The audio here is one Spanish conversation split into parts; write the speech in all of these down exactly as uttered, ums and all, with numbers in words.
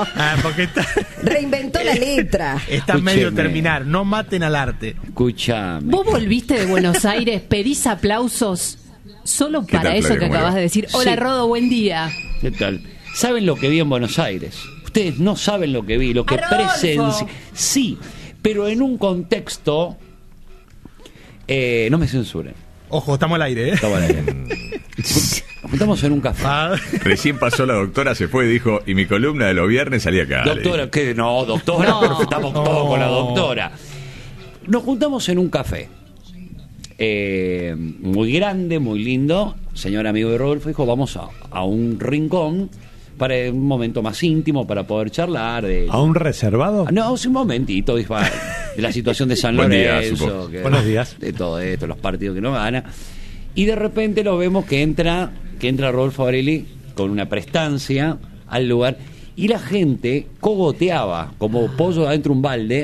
Ah, porque está, Reinventó la letra. está Escúcheme. medio terminar. No maten al arte. Escúchame. Vos volviste de Buenos Aires, pedís aplausos solo ¿Qué para tal, eso Flavio? que ¿Cómo le acabas va? de decir. Hola, Sí. Rodo, buen día. ¿Qué tal? ¿Saben lo que vi en Buenos Aires? Ustedes no saben lo que vi, lo que ¡A Rodolfo! presencié. Sí, pero en un contexto... Eh, no me censuren. Ojo, estamos al aire, ¿eh? Está bueno. Nos juntamos en un café. Ah, Recién pasó la doctora, se fue y dijo, y mi columna de los viernes salía acá. Doctora, ¿qué? No, doctora, No. pero estamos No. todos con la doctora. Nos juntamos en un café. Eh, muy grande, muy lindo. Señor amigo de Rodolfo dijo, vamos a, a un rincón para un momento más íntimo, para poder charlar. De, ¿A un reservado? No, es un momentito, dijo, ah, de la situación de San Buen día, Lorenzo. supongo. que- Buenos días. De todo esto, los partidos que no gana. Y de repente lo vemos que entra, que entra Rodolfo Varelli con una prestancia al lugar. Y la gente cogoteaba como pollo adentro de un balde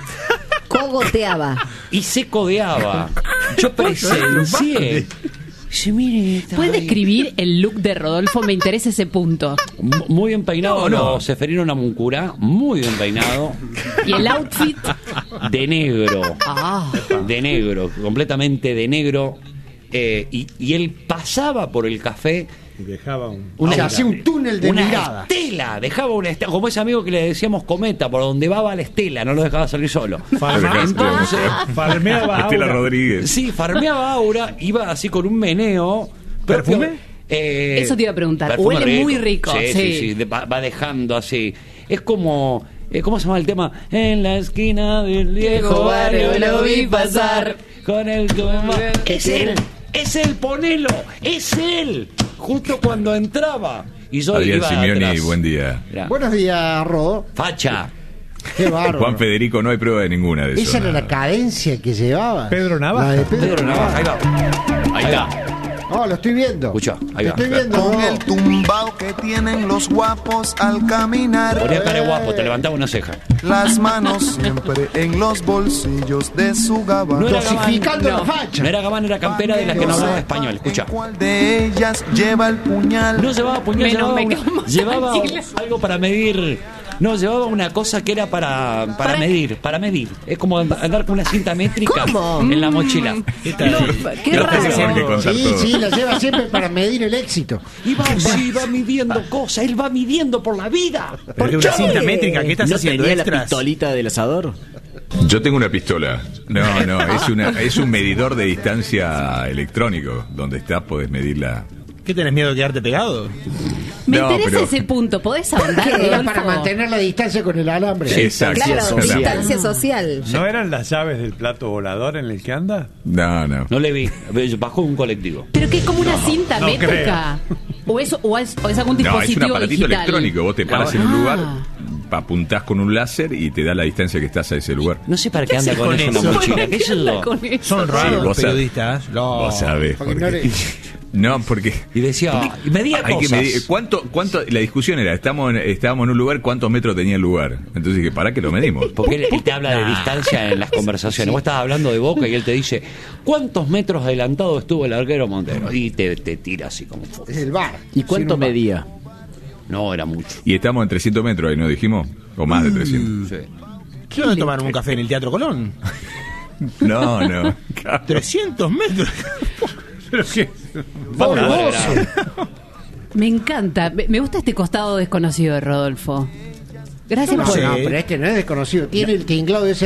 Cogoteaba. y se codeaba. Yo presencié. Dice, mire, está ¿Puedes ahí. describir el look de Rodolfo? Me interesa ese punto. M- Muy bien peinado, No, no. no, Seferino Namuncurá, muy bien peinado, ¿Y el outfit? de negro, Ah, de negro, completamente de negro, eh, y, y él pasaba por el café. Y dejaba un... Una, Se hacía un túnel de una mirada. estela, dejaba una estela, como ese amigo que le decíamos cometa, por donde va va la estela, no lo dejaba salir solo. Farma- Entonces, Farmeaba Estela aura. Rodríguez. sí, farmeaba aura, iba así con un meneo. propio- ¿Perfume? Eh, Eso te iba a preguntar. perfume Huele muy rico, Sí, sí, sí. sí, de- va, va dejando así. Es como, eh, ¿cómo se llama el tema? En la esquina del viejo barrio lo vi pasar con el toma. Es él, es él, ponelo, es él. Justo cuando entraba. Y yo Adrián iba Simeoni, atrás. buen día. Mirá. Buenos días, Rodo. Facha. Qué bárbaro. Juan Federico, no hay prueba de ninguna de eso. Esa era nada. la cadencia que llevaba. Pedro Navaja. La de Pedro, Pedro Navaja, ahí va. Ahí está. Oh, lo estoy viendo. Escucha, ahí Te va. estoy viendo, Con Rodo. el tumbao que tienen los guapos al caminar, Ponía cara de guapo, te levantaba una ceja. las manos siempre en los bolsillos de su gabán. No era Dosificando Gabán, la facha. No era Gabán, era campera de las que no hablaba español. Escucha. ¿Cuál de ellas lleva el puñal? No llevaba puñal, Menos llevaba, me una- quedo más llevaba tranquila. algo para medir. No, llevaba una cosa que era para, para, ¿Para? medir, para medir. Es como and- andar con una cinta métrica ¿Cómo? en la mochila. Qué Creo que raro. se tiene que contar Sí, todo. sí, la lleva siempre para medir el éxito. Y va así, va midiendo cosas, él va midiendo por la vida. Porque una cinta métrica, ¿qué estás ¿No haciendo? tenía la Extras. pistolita del asador? Yo tengo una pistola. No, no, es, una, es un medidor de distancia electrónico. Donde estás podés medirla. ¿Qué tenés miedo de quedarte pegado? Me No, interesa pero- ese punto. ¿Podés ahondar, ¿Qué? Era Rodolfo? para mantener la distancia con el alambre. Sí, exacto. Claro, Exacto. distancia social. ¿No eran las llaves del plato volador en el que anda? No, no. No le vi, bajó un colectivo. Pero que es como una cinta no métrica. O es, o, es, o es algún No, es un dispositivo aparatito digital. electrónico. Vos te paras en un Ah. lugar, apuntás con un láser y te da la distancia que estás a ese lugar. No sé para qué, ¿Qué anda haces con con eso en la eso? mochila. ¿Qué ¿Qué es anda eso? con eso? Son raros Sí, los vos sab- periodistas. No. Vos sabés. porque por no qué. eres- No, porque... Y decía, y medía Hay que cosas. medir, ¿cuánto, cuánto, la discusión era, estamos en, estábamos en un lugar, ¿cuántos metros tenía el lugar? Entonces dije, ¿para qué lo medimos? Porque él, él te habla de distancia en las conversaciones. Vos estás hablando de Boca y él te dice, ¿cuántos metros adelantado estuvo el arquero Montero? Y te, te tira así como... fu- Es el bar. ¿Y cuánto Sin un bar. medía? No, era mucho. Y estamos en trescientos metros ahí, ¿no dijimos? O más de trescientos. Sí. ¿Qué dónde tomaron un café? ¿En el Teatro Colón? No, no. trescientos metros. Pero qué. Vamos a ver, Fabuloso. era- Me encanta. Me me gusta este costado desconocido de Rodolfo. Gracias No por... sé. No, pero este no es desconocido. Tiene el tinglado de ese